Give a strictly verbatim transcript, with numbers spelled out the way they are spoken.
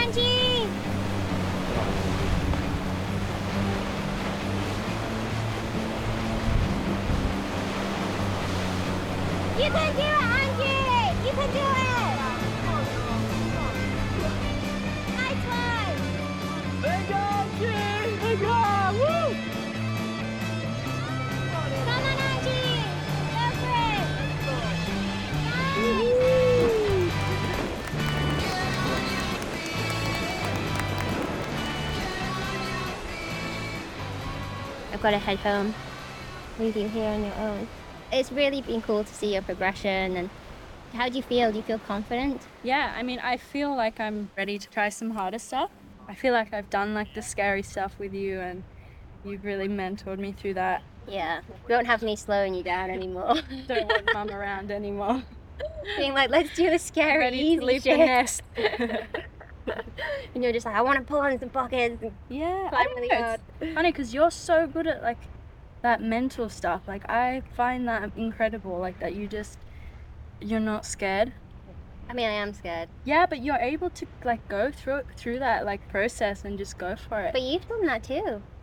Angie! You can do it, Angie! You can do it! Nice one! Venga, Angie! Venga! Woo! Come on, Angie! Go for it! Nice! I've got to head home. Leave you here on your own. It's really been cool to see your progression. And how do you feel? Do you feel confident? Yeah, I mean, I feel like I'm ready to try some harder stuff. I feel like I've done like the scary stuff with you, and you've really mentored me through that. Yeah. We don't have me slowing you down anymore. Don't want mum around anymore. Being like, let's do a scary, Ready easy to leave shit. the nest. And you're just like, I want to pull on some pockets. Yeah, Climb I really know, hard. it's funny because you're so good at like that mental stuff. Like I find that incredible. Like that you just you're not scared. I mean, I am scared. Yeah, but you're able to like go through through that like process and just go for it. But you've done that too.